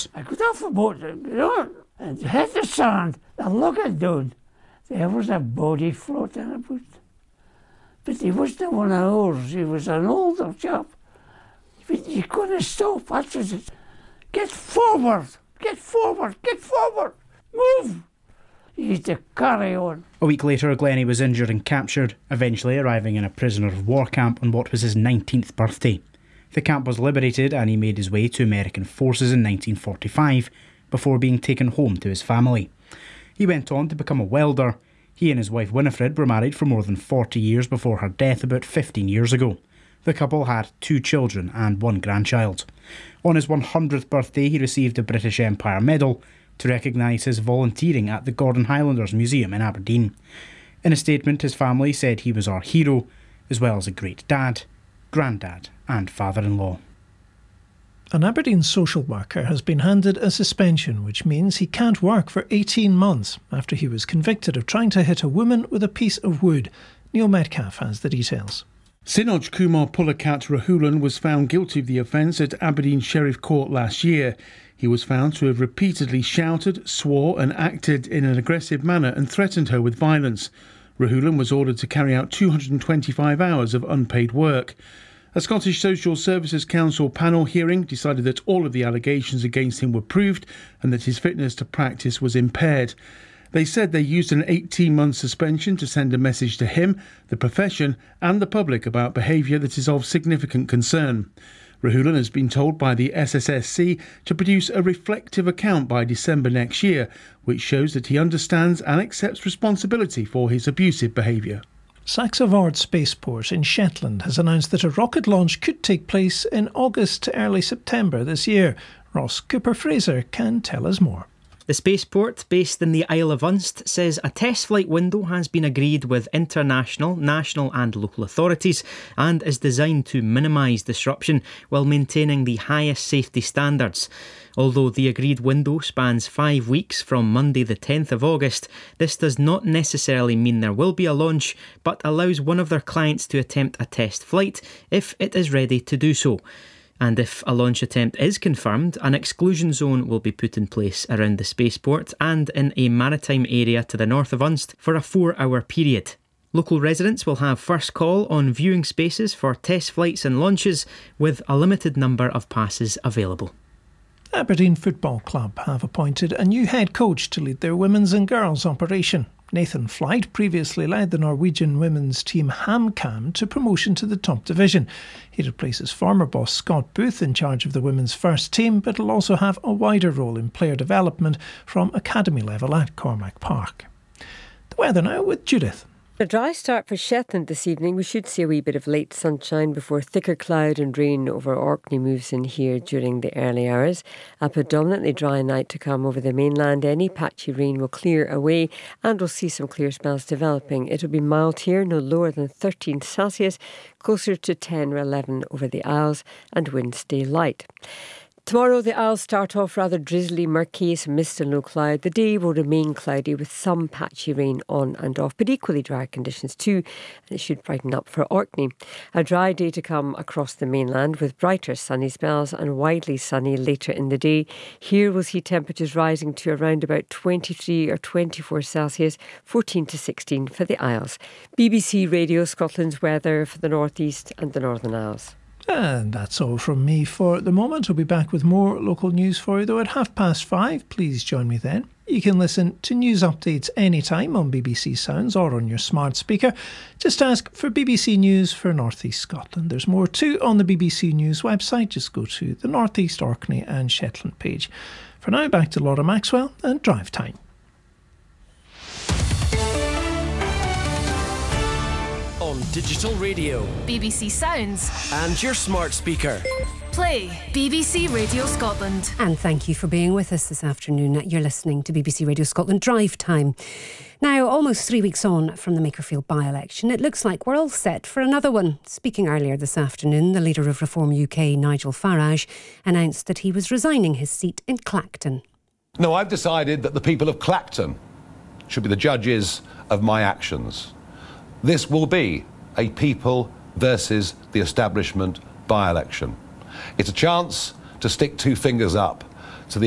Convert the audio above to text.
Wales. I got off the boat, and hit the sand, and looking down, there was a body floating about. But he wasn't one of ours, he was an older chap. But you couldn't stop, that's what it. Get forward, get forward, get forward, move! You had to carry on. A week later, Glennie was injured and captured, eventually arriving in a prisoner of war camp on what was his 19th birthday. The camp was liberated and he made his way to American forces in 1945 before being taken home to his family. He went on to become a welder. He and his wife Winifred were married for more than 40 years before her death about 15 years ago. The couple had 2 children and 1 grandchild. On his 100th birthday, he received a British Empire Medal to recognise his volunteering at the Gordon Highlanders Museum in Aberdeen. In a statement, his family said he was our hero, as well as a great dad, granddad and father-in-law. An Aberdeen social worker has been handed a suspension, which means he can't work for 18 months after he was convicted of trying to hit a woman with a piece of wood. Neil Metcalf has the details. Sinoj Kumar Pullakat Rahulan was found guilty of the offence at Aberdeen Sheriff Court last year. He was found to have repeatedly shouted, swore and acted in an aggressive manner and threatened her with violence. Rahulan was ordered to carry out 225 hours of unpaid work. A Scottish Social Services Council panel hearing decided that all of the allegations against him were proved and that his fitness to practice was impaired. They said they used an 18-month suspension to send a message to him, the profession and the public about behaviour that is of significant concern. Rahulan has been told by the SSSC to produce a reflective account by December next year, which shows that he understands and accepts responsibility for his abusive behaviour. Saxavord Spaceport in Shetland has announced that a rocket launch could take place in August to early September this year. Ross Cooper-Fraser can tell us more. The spaceport, based in the Isle of Unst, says a test flight window has been agreed with international, national and local authorities and is designed to minimise disruption while maintaining the highest safety standards. Although the agreed window spans 5 weeks from Monday the 10th of August, this does not necessarily mean there will be a launch, but allows one of their clients to attempt a test flight if it is ready to do so. And if a launch attempt is confirmed, an exclusion zone will be put in place around the spaceport and in a maritime area to the north of Unst for a 4-hour period. Local residents will have first call on viewing spaces for test flights and launches, with a limited number of passes available. Aberdeen Football Club have appointed a new head coach to lead their women's and girls' operation. Nathan Flight previously led the Norwegian women's team HamKam to promotion to the top division. He replaces former boss Scott Booth in charge of the women's first team, but will also have a wider role in player development from academy level at Cormac Park. The weather now with Judith. A dry start for Shetland this evening. We should see a wee bit of late sunshine before thicker cloud and rain over Orkney moves in here during the early hours. A predominantly dry night to come over the mainland. Any patchy rain will clear away and we'll see some clear spells developing. It'll be mild here, no lower than 13 Celsius, closer to 10 or 11 over the Isles, and winds stay light. Tomorrow the Isles start off rather drizzly, murky, some mist and low cloud. The day will remain cloudy with some patchy rain on and off, but equally dry conditions too, and it should brighten up for Orkney. A dry day to come across the mainland with brighter sunny spells and widely sunny later in the day. Here we'll see temperatures rising to around about 23 or 24 Celsius, 14 to 16 for the Isles. BBC Radio Scotland's weather for the North East and the Northern Isles. And that's all from me for the moment. I'll be back with more local news for you, though at 5:30. Please join me then. You can listen to news updates anytime on BBC Sounds or on your smart speaker. Just ask for BBC News for North East Scotland. There's more too on the BBC News website. Just go to the North East, Orkney and Shetland page. For now, back to Laura Maxwell and Drive Time. On digital radio, BBC Sounds and your smart speaker. Play BBC Radio Scotland. And thank you for being with us this afternoon. You're listening to BBC Radio Scotland Drive Time. Now, almost 3 weeks on from the Makerfield by-election, it looks like we're all set for another one. Speaking earlier this afternoon, the leader of Reform UK, Nigel Farage, announced that he was resigning his seat in Clacton. No, I've decided that the people of Clacton should be the judges of my actions. This will be a people versus the establishment by-election. It's a chance to stick 2 fingers up